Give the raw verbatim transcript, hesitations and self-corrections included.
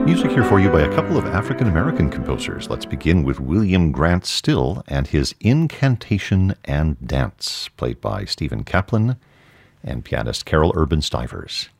Music here for you by a couple of African-American composers. Let's begin with William Grant Still and his Incantation and Dance, played by Stephen Kaplan and pianist Carol Urban Stivers.